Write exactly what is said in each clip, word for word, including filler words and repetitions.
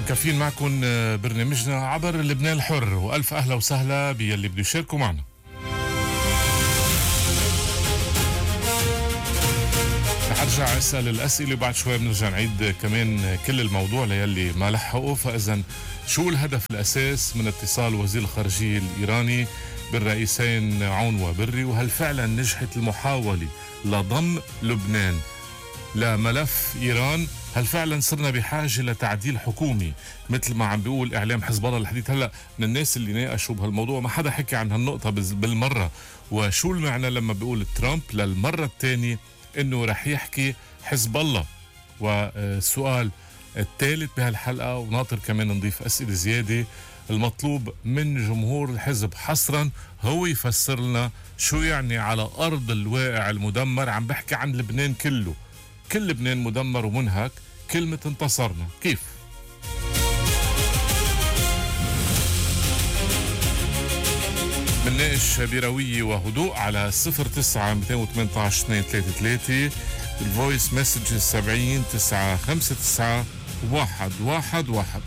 مكفين معكم برنامجنا عبر لبنان الحر، وألف أهلا وسهلا باللي بده يشاركوا معنا. رح أرجع أسأل الأسئلة وبعد شوي بنرجع نعيد كمان كل الموضوع ليلي ما لحقوا. فإذا شو الهدف الأساس من اتصال وزير الخارجية الإيراني بالرئيسين عون وبري، وهل فعلا نجحت المحاولة لضم لبنان لملف إيران؟ هل فعلا صرنا بحاجة لتعديل حكومي مثل ما عم بيقول إعلام حزب الله الحديث؟ هلأ من الناس اللي ناقشوا بهالموضوع ما حدا حكي عن هالنقطة بالمرة. وشو المعنى لما بيقول ترامب للمرة الثانية إنه رح يحكي حزب الله؟ والسؤال الثالث بهالحلقة، وناطر كمان نضيف أسئلة زيادة، المطلوب من جمهور الحزب حصرا هو يفسر لنا شو يعني على أرض الواقع المدمر. عم بحكي عن لبنان كله، كل لبنان مدمر ومنهك، كلمة انتصرنا كيف؟ بنناقش بروية وهدوء على صفر تسعة مئتين وثمانية عشر اثنين ثلاثة ثلاثة، الفويس مسج سبعين تسعة خمسة تسعة واحد واحد واحد.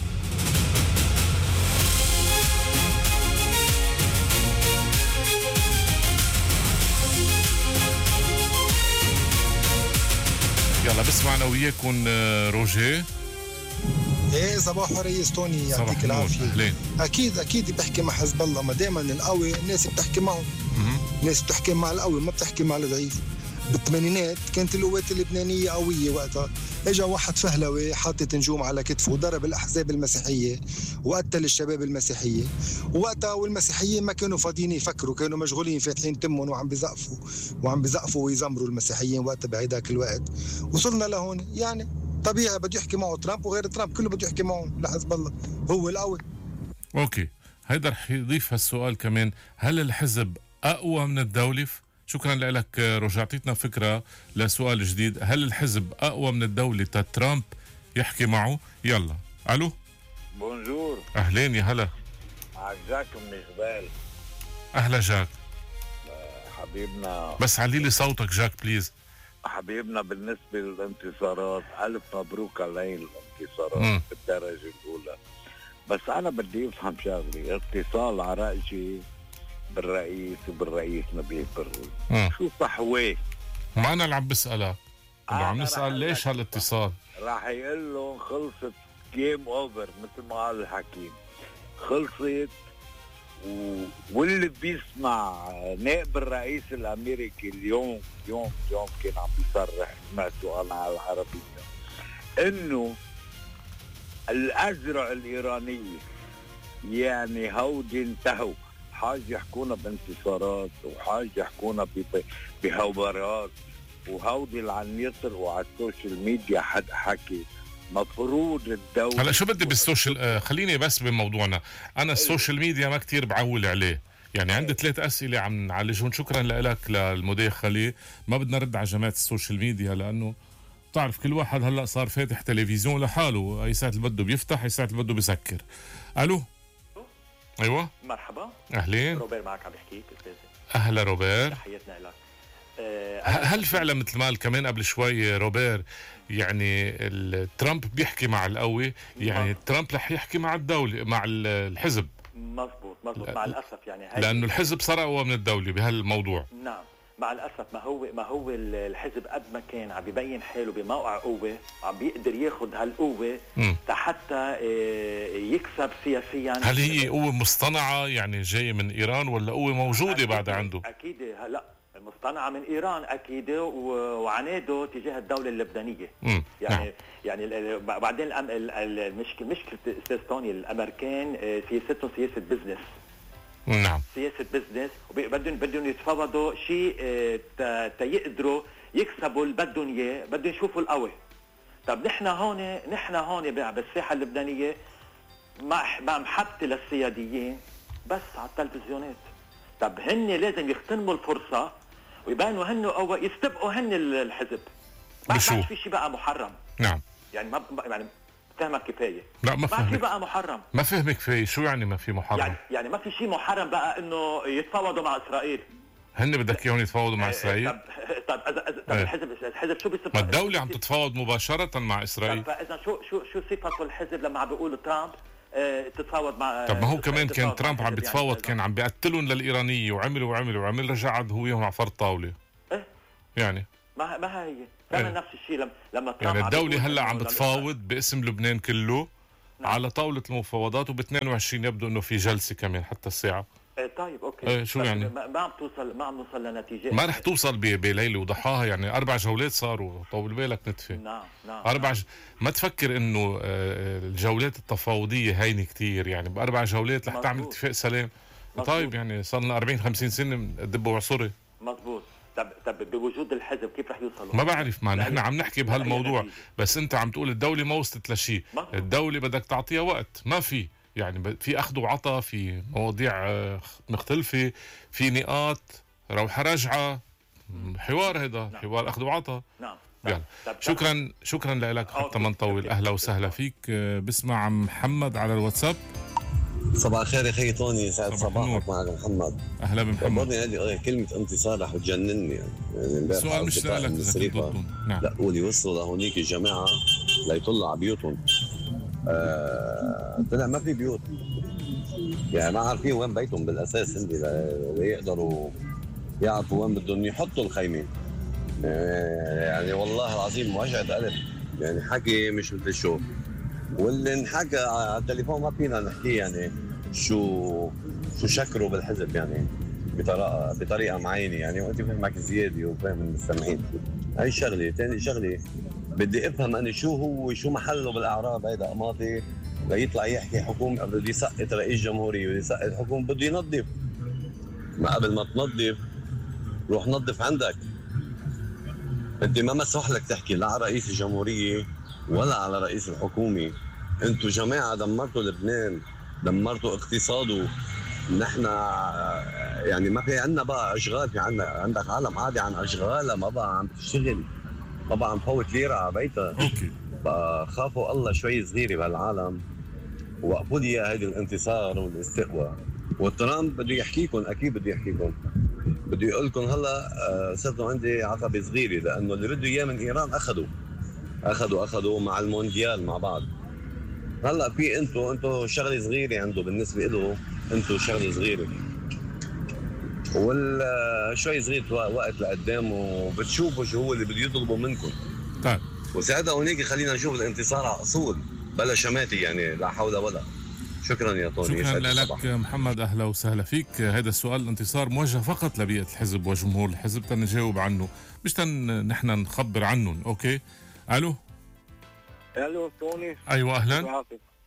يلا بسمعنا وياكم روجيه. ايه صباح رئيس توني، يعطيك العافيه. اكيد اكيد بحكي مع حزب الله، ما دائما القوي الناس بتحكي معه، الناس بتحكي مع القوي ما بتحكي مع الضعيف. بالثمانينات كانت القوات اللبنانيه قويه، وقتها اجا واحد فهلوي حاطط نجوم على كتفه وضرب الاحزاب المسيحيه وقتل الشباب المسيحيه، وقتها والمسيحيين ما كانوا فاضيين يفكروا، كانوا مشغولين فاتحين تمهم وعم بيزقفوا وعم بيزقفوا ويزمروا المسيحيين وقتها بهيداك الوقت. وصلنا لهون، يعني طبيعي بده يحكي معه ترامب وغير ترامب كله بده يحكي معه لحزب الله، هو القوي. اوكي، هيدا رح يضيف هالسؤال كمان، هل الحزب اقوى من الدوله؟ شكرا لك روجا، اعطيتنا فكره لسؤال جديد، هل الحزب اقوى من الدوله ترامب يحكي معه؟ يلا الو. بونجور. اهلين يا هلا. معك جاك من جبال. اهلا جاك. حبيبنا بس علي لي صوتك جاك بليز. حبيبنا بالنسبة للانتصارات ألف مبروك علي الانتصارات بالدرجة الأولى، بس أنا بدي أفهم شغلي، اتصال عراقجي بالرئيس وبالرئيس نبيه بري، شو صحوه؟ ما أنا اللي عم بسألك، اللي عم نسأل ليش هالاتصال؟ راح يقول لهم خلصت جيم أوفر مثل ما قال الحكيم، خلصت. و... واللي بيسمع نائب الرئيس الامريكي اليوم يوم يوم كان عم بيصرح، سمعته انا على العربيه، انه الازرع الايرانيه يعني هودي انتهوا، حاج يحكونا بانتصارات وحاج يحكونا بهوبرات، وهودي اللي على النيطر وعلى السوشيال ميديا حد حكي. مفروض الدولة هلا شو بدي بالسوشيال، آه خليني بس بموضوعنا، انا السوشيال ميديا ما كتير بعول عليه، يعني عندي ثلاث اسئله عم نعالجهم. شكرا لك للمداخله، ما بدنا نرد على جماعه السوشيال ميديا لانه بتعرف كل واحد هلا صار فاتح تلفزيون لحاله، اي ساعه اللي بده بيفتح، اي ساعه اللي بده بيسكر. الو. ايوه مرحبا. اهلين. روبير معك عم بحكيك. اهلا روبير، تحياتنا لك. هل فعلا مثل ما قال كمان قبل شوي روبير، يعني ترامب بيحكي مع القوي، يعني ترامب رح يحكي مع الدولة مع الحزب؟ مظبوط مظبوط مع الأسف، يعني هاي لأنه الحزب صار أقوى من الدولة بهالموضوع. نعم مع الأسف، ما هو ما هو الحزب قد ما كان عم بيبين حاله بموقع قوة، عم بيقدر ياخذ هالقوة حتى يكسب سياسيا. هل هي قوة مصطنعة يعني جاية من إيران ولا قوة موجودة بعد عنده؟ أكيد هلا مصطنعة من إيران أكيد، وعناده تجاه الدولة اللبنانية. مم. يعني نعم. يعني بعدين المشكلة مشكلة أستاذ توني، الأمريكان سياستهم سياسة بزنس. نعم. سياسة بزنس، وبدهم بدهم يتفاوضوا شيء تيقدروا يكسبوا اللي بدهم إياه، بدهم يشوفوا القوي. طب نحن هون نحن هون بالساحة اللبنانية مع مع محبتي للسياديين بس على التلفزيونات. طب هن لازم يغتنموا الفرصة ويبانوا هن قوة، يستبقوا هن الحزب. ما في شيء بقى محرم. نعم. يعني ما يعني فهمك كفاية. لا ما ما في بقى محرم. ما فهمك كفاية، شو يعني ما في محرم؟ يعني يعني ما في شيء محرم بقى انه يتفاوضوا مع اسرائيل. هن بدك اياهم يتفاوضوا مع اسرائيل؟ طب طيب اذا طيب الحزب الحزب شو بصفته؟ ما الدولة عم تتفاوض مباشرة مع اسرائيل. فاذا شو شو شو صفته الحزب لما عم بيقول ترامب اه تتفاوض مع؟ طب ما هو كمان كان ترامب عم بيتفاوض يعني كان عم بيقتلون للإيرانية وعمل وعمل وعمل رجع عاد هو وياهم على فرد طاولة. ايه يعني ما ما هي كمان إيه؟ نفس الشيء لما لما ترامب يعني الدولة هلا عم بتفاوض باسم لبنان كله نعم. على طاولة المفاوضات وب اثنين وعشرين يبدو انه في جلسة كمان حتى الساعة. ايه طيب اوكي ايه شو يعني؟ ما عم توصل ما عم نوصل لنتيجة. ما رح توصل بليلة وضحاها يعني اربع جولات صاروا طول بالك نتفه. نعم نعم اربع نعم. ج... ما تفكر انه الجولات التفاوضية هينة كتير يعني باربع جولات رح تعمل اتفاق سلام. مزبوط. طيب يعني صار لنا أربعين خمسين سنة دب وعصري. مزبوط. طب طب بوجود الحزب كيف رح يوصلوا؟ ما بعرف ما نحن عم نحكي بهالموضوع بس انت عم تقول الدولة ما وصلت لشيء. الدولة بدك تعطيها وقت ما في يعني في اخذ وعطاء في مواضيع مختلفة في نقاط روحة رجعة حوار هذا نعم. حوار اخذ وعطاء. نعم. طب طب شكرا شكرا لك حتى ما نطول. اهلا وسهلا فيك. بسمع محمد على الواتساب. صباح الخير يا اخي توني سعد صباحك معك محمد. اهلا بمحمد. هذه كلمه انتصار رح تجنني يعني السؤال مش لك نعم. لا قولي وصلوا لهونيك الجماعه ليطلعوا على بيوتهم آه... طلع ما في بيوت يعني ما عارفين وين بيتهم بالاساس هندي ليقدروا يعرفوا وين بدهم يحطوا الخيمه آه... يعني والله العظيم وجعت قلب يعني حكي مش مثل الشوف واللي انحكى على التليفون ما فينا نحكيه يعني شو شو شكروا بالحزب يعني بطريقه بطريقه معينه يعني وانت فهمك زياده وفهم المستمعين. هاي شغله، ثاني شغله بدي افهم انا شو هو شو محله بالاعراب هيدا قماطي ليطلع يحكي حكومه بده يسقط رئيس جمهوريه بده يسقط حكومه بده ينظف. ما قبل ما تنظف روح نظف عندك. انت ما مسموح لك تحكي لا على رئيس الجمهوريه ولا على رئيس الحكومة. انتوا جماعة دمرتوا لبنان دمرتوا اقتصاده. نحن يعني ما في عندنا بقى اشغال في عندنا عندك عالم عادي عن اشغالها ما بقى عم تشتغل ما بقى عم تفوت ليرة على بيتها. اوكي بقى خافوا الله شوي صغيرة بهالعالم ووقفوا لي هيدي الانتصار والاستقواء. وترامب بده يحكيكم اكيد بده يحكيكم بده يقول لكم هلا صرتوا عندي عقبة صغيرة لانه اللي بده اياه من ايران اخذوا اخذوا اخذوا مع المونديال مع بعض. هلا في انتو انتو شغله صغيره عنده بالنسبه له انتو شغله صغيره ولا شوي صغير وقت لقدام وبتشوفوا شو هو اللي بده يطلبوا منكم. طيب وساعتها هونيك خلينا نشوف الانتصار على اصول بلا شماتي يعني لا حول ولا. شكرا يا طوني. شكرا لك محمد اهلا وسهلا فيك. هذا السؤال الانتصار موجه فقط لبيئه الحزب وجمهور الحزب تنجاوب عنه مش تن نحن نخبر عنهم. اوكي الو الو توني. ايوه اهلا.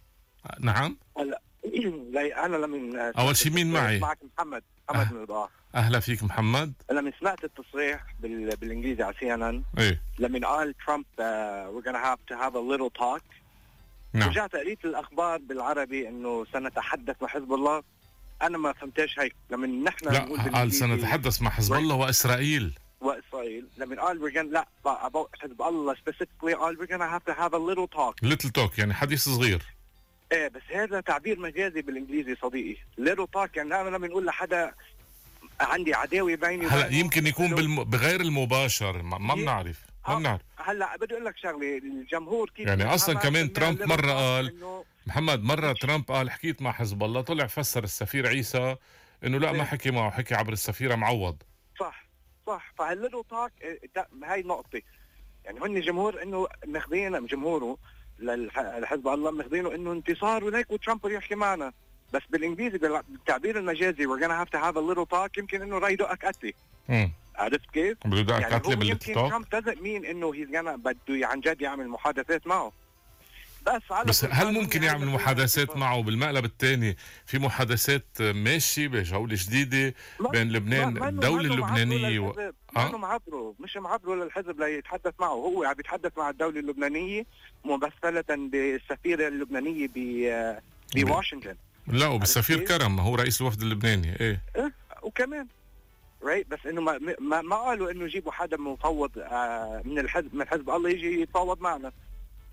نعم هلا انا لما اول شيء مين معي؟ معك محمد محمد من الضباط. اهلا فيك محمد. لما سمعت التصريح بال... بالانجليزي على سي ان ان ايه لما قال ترامب وي gonna have to have a little talk نعم. رجعت قريت الاخبار بالعربي انه سنتحدث مع حزب الله. انا ما فهمتش هيك لما نحن لا قال سنتحدث مع حزب الله واسرائيل واسرائيل لما قال we're gonna لا about حزب الله specifically قال we're gonna have to have a little talk little talk يعني حديث صغير. ايه بس هذا تعبير مجازي بالانجليزي صديقي. little talk يعني انا لما نقول لحدا عندي عداوه بيني هلا يمكن يكون بالم... بغير المباشر ما بنعرف ما بنعرف. هلا بدي اقول لك شغله الجمهور كيف يعني اصلا كمان ترامب مره قال محمد مره ترامب قال حكيت مع حزب الله طلع فسر السفير عيسى انه لا ما حكي معه حكي عبر السفيره معوض. صح صح. فهالليتل توك هاي نقطه يعني هن جمهور انه ماخذين جمهوره لحزب الله ماخذينه انه انتصار وليك وترامب يحكي معنا بس بالانجليزي بالتعبير المجازي we're gonna have to have a little talk يمكن انه راح يدقك قتلي. عرفت كيف؟ بده يدقك يعني قتلي بالليتل توك. ترامب doesn't mean انه he's gonna بده عن جد يعمل محادثات معه. بس على بس هل ممكن يعمل محادثات معه بالمقلب الثاني؟ في محادثات ماشي بجولة جديدة بين لبنان الدولة اللبنانية و... ما معبره مش معبره للحزب ليتحدث معه. هو عم يتحدث مع الدولة اللبنانية ممثلة بالسفيرة اللبنانية ب بواشنطن. لا وبالسفير كرم هو رئيس الوفد اللبناني. ايه ايه وكمان رايت بس انه ما, ما, ما قالوا انه يجيبوا حدا مفوض آه من الحزب من حزب الله يجي يتفاوض معنا.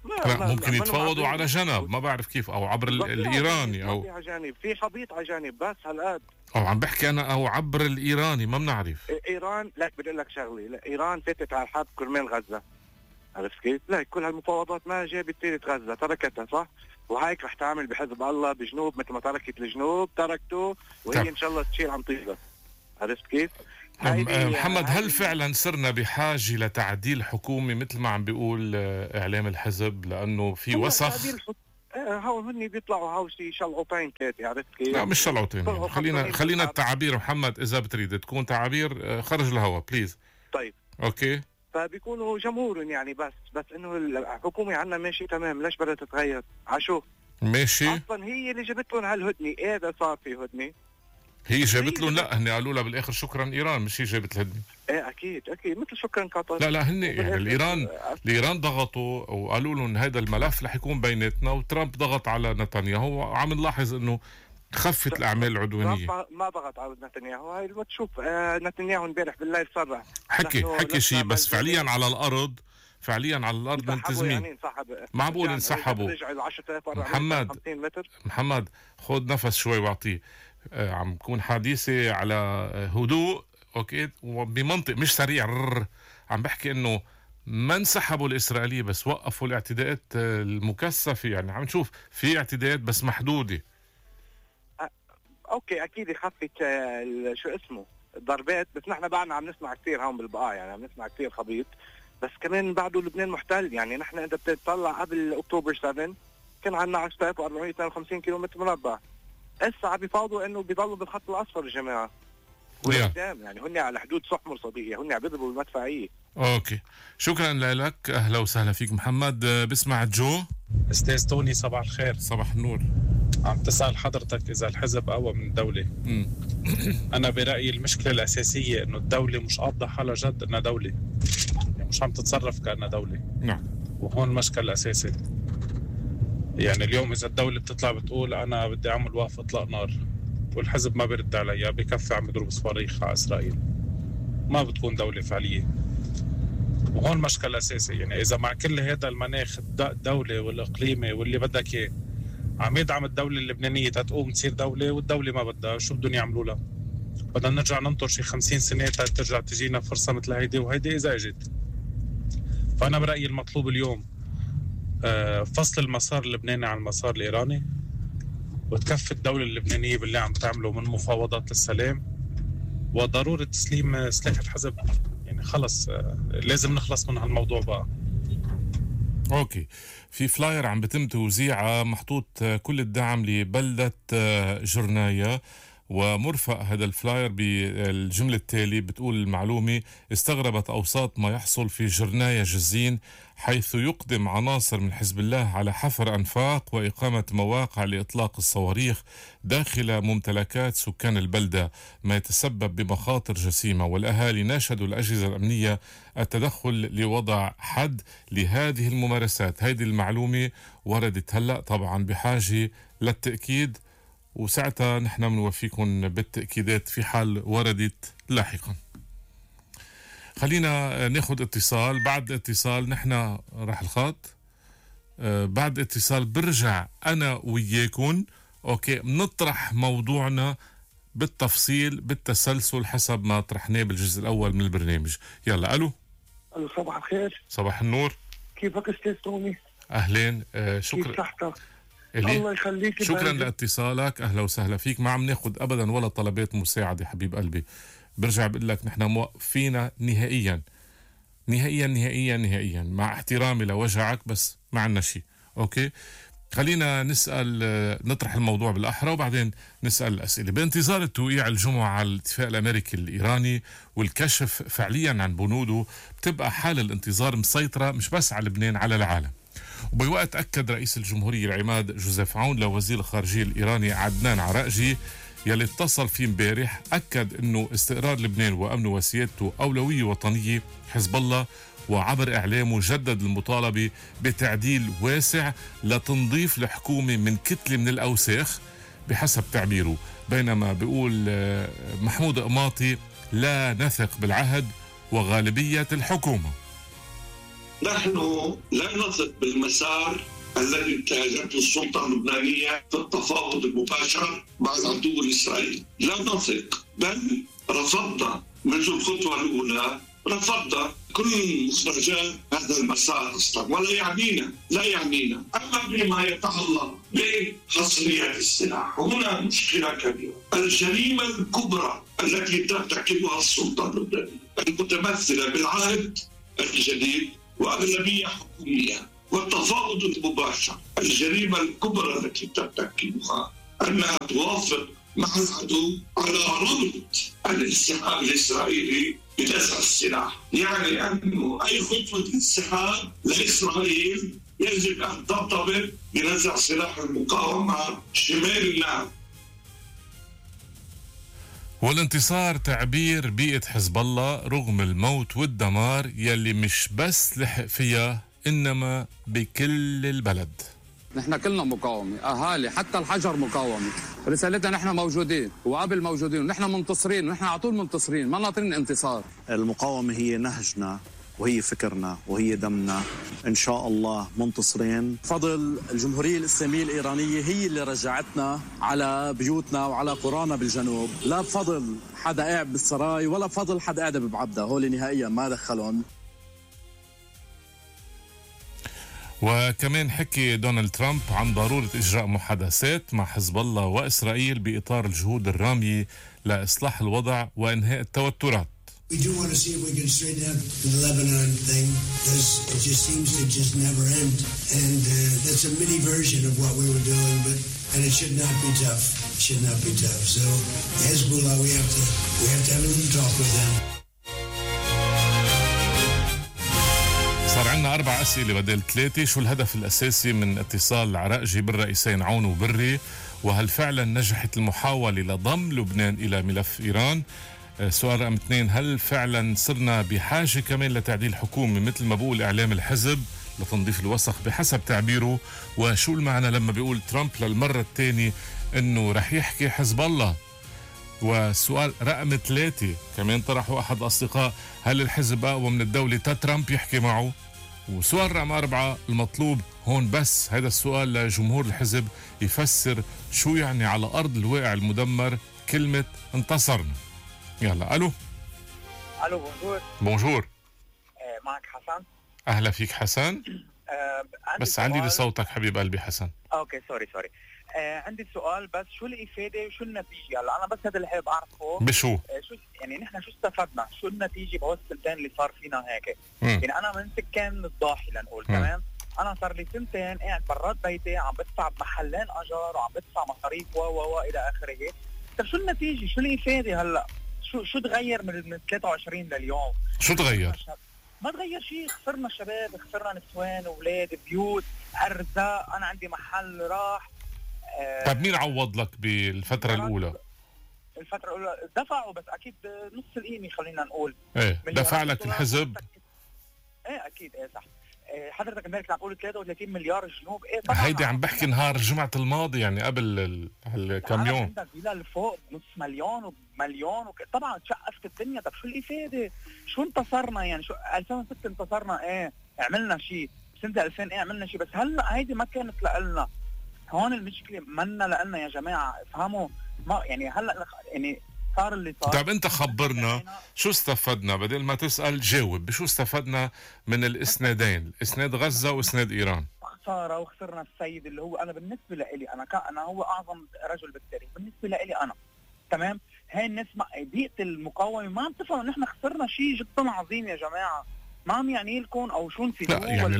لا ممكن يتفاوضوا على جنب، ما بعرف كيف، او عبر الايراني، او في جانب، في خبيط على جانب بس هالقد، او عم بحكي انا او عبر الايراني، ما بنعرف. ايران لك بدي اقول لك شغله، لا ايران فتت على الحرب كرمال غزه، عرفت كيف؟ لا كل هالمفاوضات ما جابت سيره غزه، تركتها صح؟ وهيك رح تعمل بحزب الله بجنوب مثل ما تركت الجنوب، تركته وهي ان شاء الله تشيل عن طيبه، عرفت كيف؟ محمد، هل فعلا صرنا بحاجه لتعديل حكومي مثل ما عم بيقول اعلام الحزب، لانه في وسخ؟ هون هن بيطلعوا هاوسي شلعوطين ثلاثه، عرفت كيف؟ لا مش شلعوطين، خلينا خلينا التعابير محمد، اذا بتريد تكون تعابير خرج الهواء بليز. طيب اوكي، فبيكونوا جمهور يعني، بس بس انه الحكومه عندنا ماشي تمام، ليش بدها تتغير؟ عشو ماشي، اصلا هي اللي جابت لهم هالهدنه، ايه اذا صار في هدنه هي جابت لهم، لا هن قالوا لها بالاخر شكرا ايران، مش هي جابت الهدنه. ايه اكيد اكيد، مثل شكرا قطر. لا لا هن يعني الايران الايران ضغطوا وقالوا لهم هذا الملف رح يكون بيناتنا، وترامب ضغط على نتنياهو، وعم نلاحظ انه خفت الاعمال العدوانيه. ما ضغط على نتنياهو، هاي اللي بتشوف آه نتنياهو امبارح بالليل صرح حكي حكي شيء، بس فعليا على الارض فعليا على الارض ملتزمين. يعني ما بقول انسحبوا محمد، محمد خذ نفس شوي واعطيه. آه عم بكون حديثي على هدوء اوكي وبمنطق مش سريع. رر. عم بحكي انه ما انسحبوا الاسرائيليه، بس وقفوا الاعتداءات المكثفه، يعني عم نشوف في اعتداءات بس محدوده. أ... اوكي اكيد خفت شو اسمه الضربات، بس نحن بعدنا عم نسمع كثير هون بالبقاع، يعني عم نسمع كثير خبيط، بس كمان بعده لبنان محتل. يعني نحن اذا بتطلع قبل اكتوبر سبعة كان عندنا عشرة آلاف وأربعمية واثنين وخمسين كيلومتر مربع، هسه عم بيفاوضوا انه بيضلوا بالخط الاصفر الجماعه قدام، يعني هن على حدود سحمر صديقي، هن عم بيضربوا المدفعيه. اوكي شكرا لك، اهلا وسهلا فيك محمد. بسمع جو. استاذ توني صباح الخير. صباح النور. عم تسأل حضرتك اذا الحزب اقوى من الدوله. انا برايي المشكله الاساسيه انه الدوله مش قاضيه حالها جد انها دوله، يعني مش عم تتصرف كانها دوله. نعم، وهون المشكله الاساسي. يعني اليوم اذا الدوله بتطلع بتقول انا بدي اعمل وقف اطلاق نار والحزب ما بيرد عليها، بكفي عم يضرب صواريخ على اسرائيل، ما بتكون دوله فعليه. وهون المشكله الاساسي. يعني اذا مع كل هذا المناخ الدوله والاقليمي واللي بدك اياه عم يدعم الدوله اللبنانيه تتقوم تصير دوله، والدوله ما بدها، شو بدهم يعملوا لها؟ بدنا نرجع ننطر شي خمسين سنه ترجع تجينا فرصه مثل هيدي، وهيدي اذا اجت. فانا برايي المطلوب اليوم فصل المسار اللبناني عن المسار الايراني، وتكفي الدوله اللبنانيه باللي عم تعمله من مفاوضات للسلام، وضروره تسليم سلاح الحزب. يعني خلص لازم نخلص من هالموضوع بقى. اوكي، في فلاير عم بتم توزيعه محطوط كل الدعم لبلده جرناية، ومرفق هذا الفلاير بالجملة التالي، بتقول المعلومة: استغربت أوساط ما يحصل في جرناية جزين، حيث يقدم عناصر من حزب الله على حفر أنفاق وإقامة مواقع لإطلاق الصواريخ داخل ممتلكات سكان البلدة، ما يتسبب بمخاطر جسيمة. والأهالي ناشدوا الأجهزة الأمنية التدخل لوضع حد لهذه الممارسات. هذه المعلومة وردت هلأ، طبعا بحاجة للتأكيد، وساعتها نحن بنوفيكم بالتأكيدات في حال وردت لاحقا. خلينا ناخد اتصال. بعد اتصال نحن راح الخط، آه بعد اتصال برجع أنا وياكم أوكي نطرح موضوعنا بالتفصيل بالتسلسل حسب ما طرحناه بالجزء الأول من البرنامج. يلا. ألو. ألو صباح الخير. صباح النور. كيفك أستاذ توني؟ أهلين. آه شكرا. كيف صحتك؟ إلي. الله يخليك. شكرا لاتصالك، اهلا وسهلا فيك. ما عم ناخذ ابدا ولا طلبات مساعده حبيب قلبي. برجع بقول لك نحن موقفين نهائيا نهائيا نهائيا نهائيا، مع احترامي لوجعك، بس ما عندنا شيء. اوكي خلينا نسال، نطرح الموضوع بالاحرى وبعدين نسال الاسئله. بانتظار التوقيع الجمعه على الاتفاق الامريكي الايراني والكشف فعليا عن بنوده، بتبقى حال الانتظار مسيطره مش بس على لبنان، على العالم. وبوقت أكد رئيس الجمهورية العماد جوزيف عون لوزير الخارجية الإيراني عدنان عراقجي يلي اتصل فيه امبارح، أكد أنه استقرار لبنان وأمنه وسيادته أولوية وطنية حزب الله، وعبر إعلامه جدد المطالبة بتعديل واسع لتنظيف الحكومة من كتلة من الأوساخ بحسب تعبيره. بينما بيقول محمود قماطي: لا نثق بالعهد وغالبية الحكومة. نحن لا نثق بالمسار الذي انتهجته السلطة اللبنانية في التفاوض المباشر مع العدو الإسرائيلي. لا نثق، بل رفضنا منذ الخطوة الأولى، رفضنا كل مخرجات هذا المسار أصلا، ولا يعنينا لا يعنينا. أما بما يتعلق بحصريات السلاح، هنا مشكلة كبيرة. الجريمة الكبرى التي ترتكبها السلطة اللبنانية المتمثلة بالعهد الجديد وأغلبية حكومية والتفاوض المباشر، الجريمة الكبرى التي ترتكبها أنها توافق مع العدو على رفض الانسحاب الإسرائيلي بنزع السلاح. يعني أنه أي خطوة انسحاب لإسرائيل يجب أن ترتبط بنزع سلاح المقاومة شمال النهر. والانتصار تعبير بيئة حزب الله رغم الموت والدمار يلي مش بس لحق فيها إنما بكل البلد. نحن كلنا مقاومة، أهالي، حتى الحجر مقاومة. رسالتنا نحن موجودين وقبل موجودين ونحن منتصرين ونحن على طول منتصرين، ما ناطرين انتصار. المقاومة هي نهجنا وهي فكرنا وهي دمنا، إن شاء الله منتصرين. فضل الجمهورية الإسلامية الإيرانية هي اللي رجعتنا على بيوتنا وعلى قرانا بالجنوب، لا بفضل حدا قاعد بالسراي ولا بفضل حدا قاعد ببعبدة، هول نهائيا ما دخلهم. وكمان حكي دونالد ترامب عن ضرورة إجراء محادثات مع حزب الله وإسرائيل بإطار الجهود الرامية لإصلاح الوضع وإنهاء التوترات. We do want to see if we can straighten out the Lebanon thing because it just seems to just never end, and uh, that's a mini version of what we were doing, but and it should not be tough. It should not be tough. So Hezbollah, we have to we have to have a little talk with them. صار عندنا أربع أسئلة بدل ثلاثة. شو الهدف الأساسي من اتصال العراقجي بالرئيسين عون وبري؟ وهل فعلا نجحت المحاولة لضم لبنان إلى ملف إيران؟ سؤال رقم اثنين، هل فعلا صرنا بحاجة كمان لتعديل حكومي مثل ما بقول إعلام الحزب لتنظيف الوسخ بحسب تعبيره؟ وشو المعنى لما بيقول ترامب للمرة الثانية إنه رح يحكي حزب الله؟ وسؤال رقم ثلاثة كمان طرحه أحد الأصدقاء، هل الحزب أقوى من الدولة تا ترامب يحكي معه؟ وسؤال رقم أربعة المطلوب هون بس هذا السؤال لجمهور الحزب يفسر شو يعني على أرض الواقع المدمر كلمة انتصرنا. يلا ألو. ألو بونجور. بونجور. آه معك حسن. أهلا فيك حسن. آه بس عندي لصوتك حبيب قلبي حسن. أوكي سوري سوري. آه عندي سؤال بس، شو الإفادة وشو النتيجة؟ هلا أنا بس هذا اللي حابب أعرفه. بشو؟ آه شو يعني نحن شو استفدنا؟ شو النتيجة بهالسنتين اللي صار فينا هيك؟ مم. يعني أنا من سكان الضاحي لنقول تمام؟ أنا صار لي سنتين قاعد برات بيتي عم بدفع بمحلين أجار وعم بدفع مصاريف و و و إلى آخره. طيب شو النتيجة؟ شو الإفادة هلا؟ شو شو تغير من من ثلاثة وعشرين لليوم؟ شو تغير؟ ما تغير شيء، خسرنا الشباب، خسرنا نسوان، اولاد، بيوت، ارزاق، انا عندي محل راح. آه طيب مين عوض لك بالفترة الأولى؟ الفترة الأولى دفعوا بس أكيد نص القيمة خلينا نقول. إيه دفع لك الحزب؟ إيه أكيد إيه صح. إيه حضرتك امبارح عم تقول ثلاثة وثلاثين مليار جنوب. إيه طبعا هيدي عم بحكي نهار الجمعة الماضي يعني قبل الكم يوم. عندك فيلا فوق نص مليون ومليون وك... طبعا تشقفت الدنيا. طب شو الإفادة؟ شو انتصرنا يعني؟ شو ألفين وستة انتصرنا إيه عملنا شيء، سنة ألفين إيه عملنا شيء، بس هلا هيدي ما كانت لنا. هون المشكلة منا لنا يا جماعة، افهموا ما يعني هلا يعني صار اللي صار. طيب انت خبرنا شو استفدنا، بدل ما تسأل جاوب، شو استفدنا من الاسنادين، اسناد غزة واسناد ايران؟ خسارة وخسرنا السيد اللي هو انا بالنسبة لإلي انا كان انا هو اعظم رجل بالتاريخ بالنسبة لإلي انا تمام. هاي الناس بيئة المقاومة ما عم تفهم ان احنا خسرنا شيء جدا عظيم يا جماعة. ما عم يعني لكم او شو نسيتوه؟ لا يعني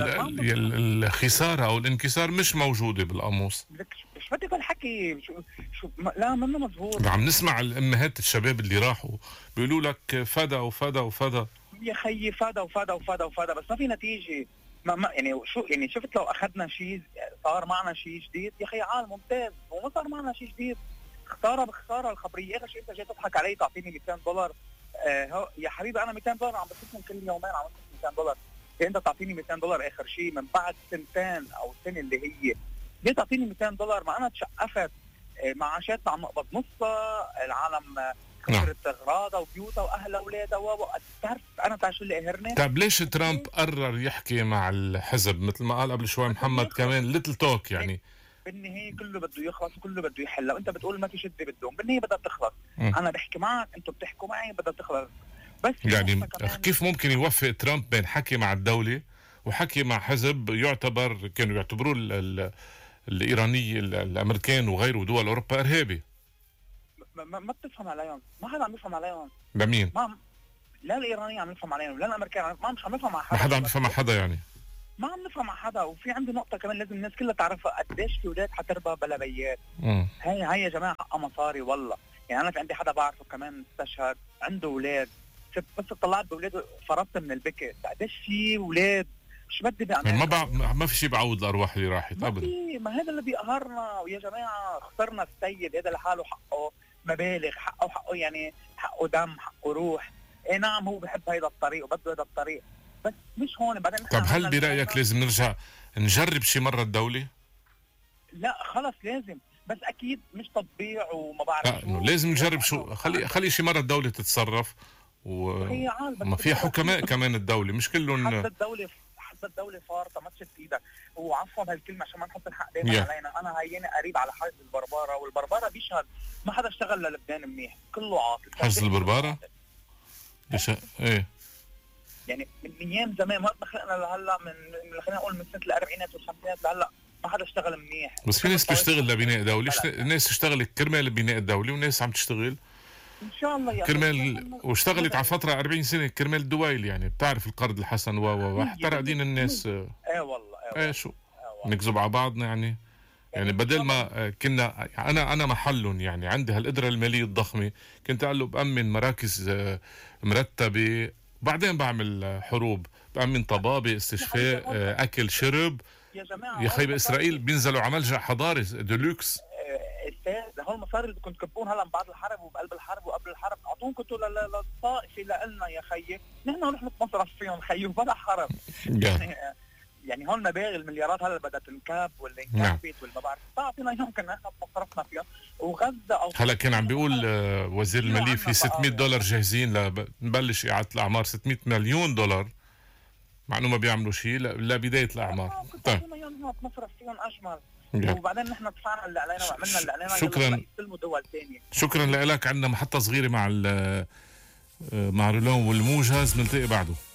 الخسارة او الانكسار مش موجودة بالقاموس. مش بدك الحكي شو شو لا منه مزبوط. عم نسمع الامهات الشباب اللي راحوا بيقولوا لك فدا وفدا وفدا يا خيي فدا وفدا وفدا وفدا بس ما في نتيجة. ما, ما يعني شو يعني شفت لو اخذنا شيء صار معنا شيء جديد يا خي عال ممتاز، وما صار معنا شيء جديد. خسارة بخسارة الخبرية. اخر شيء انت جاي تضحك علي تعطيني مئتين دولار. آه يا حبيبي انا مئتين دولار عم بسكن كل يومين عم بسكن مئتين دولار. انت تعطيني مئتين دولار اخر شيء من بعد سنتين او سنه اللي هي ليه تعطيني مئتين دولار؟ ما انا تشقفت معاشاتنا عم نقبض نصها، العالم خسرت اغراضها وبيوتها واهلها واولادها و بتعرف انا تعرف شو اللي قهرني؟ طيب ليش ترامب قرر يحكي مع الحزب مثل ما قال قبل شوي محمد كمان ليتل توك يعني؟ بالنهايه كله بده يخلص وكله بده يحل، وانت بتقول ما في شده بدهم، بالنهايه بدها تخلص. م. انا بحكي معك انتم بتحكوا معي بدها تخلص. بس يعني كيف ممكن يوفق ترامب بين حكي مع الدوله وحكي مع حزب يعتبر كانوا يعتبروه ال ال الايراني الامريكان وغيره ودول اوروبا ارهابي؟ ما, ما, ما بتفهم عليهم، ما حدا عم يفهم عليهم. لمين؟ ما لا الايراني عم يفهم عليهم ولا الامريكان، ما مش عم يفهم على حدا. ما حدا عم يفهم على حدا يعني؟ ما عم نفهم على حدا. وفي عندي نقطة كمان لازم الناس كلها تعرفها، قديش في اولاد حتربى بلا بيات. هي هي يا جماعة حقها مصاري والله. يعني أنا في عندي حدا بعرفه كمان استشهد عنده اولاد، بس طلعت باولاده فرطت من البكي، قديش في اولاد مش بدي بعمل ما بع... ما في شيء بعوض الارواح اللي راحت ابدا. ما, ما هذا اللي بيقهرنا. ويا جماعة خسرنا السيد هذا لحاله حقه مبالغ، حقه حقه يعني حقه دم، حقه روح. اي نعم هو بحب هيدا الطريق وبده هيدا الطريق، بس مش هون. بعدين طب هل برأيك لازم نرجع نجرب شي مرة الدولة؟ لا خلص لازم، بس اكيد مش تطبيع وما بعرف لا شو. لازم نجرب شو، خلي خلي شي مرة الدولة تتصرف وما فيها حكماء كمان الدولة مش كلهم. حتى الدولة حتى الدولة فارطة ما تشد ايدك. وعفوا بهالكلمة عشان ما نحط الحق دايما yeah. علينا. انا هيني قريب على حجز البربارة، والبربارة بيشهد ما حدا اشتغل للبنان منيح، كله عاطل. حجز البربارة؟ ليش ايه؟ يعني من ايام زمان وقت ما خلقنا لهلا، من خلينا نقول من سنه الاربعينات والخمسينات لهلا ما حدا اشتغل منيح. بس في ناس بتشتغل لبناء دولي، ناس اشتغلت كرمال بناء الدولي وناس عم تشتغل ان شاء الله يعني كرمال واشتغلت على فتره أربعين سنه كرمال الدويل. يعني بتعرف القرض الحسن و و احترق دين الناس. ايه والله ايه شو نكذب على بعضنا يعني. يعني بدل ما كنا انا انا محلهم يعني عندي هالقدره الماليه الضخمه، كنت اقول له بامن مراكز مرتبه، بعدين بعمل حروب، بأمن طبابة، استشفاء، أكل، شرب. يا جماعة يا خي بإسرائيل بينزلوا على ملجأ حضاري ديلوكس. استاذ هول المصاري اللي كنت تكبون هلا بعد الحرب وبقلب الحرب وقبل الحرب اعطوهم كنتوا للطائفة لنا يا خيي، نحن رح نتصرف فيهم خيي بلا حرب. يعني يعني هون مبالغ المليارات هلا بدها تنكب واللي انكبت واللي ما بعرف، تعطينا اياهم كنا نحن تصرفنا فيها. وغزة او هلا كان عم بيقول وزير المالية في ستمية دولار جاهزين لنبلش إعادة الأعمار، ستمية مليون دولار مع انه ما بيعملوا شيء لبداية الأعمار. طيب نصرف فيهم اجمل. وبعدين نحن دفعنا اللي علينا وعملنا اللي علينا. شكرا دول ثانيه. شكرا لك. عندنا محطة صغيرة مع مع رولون والموجز، نلتقي بعده.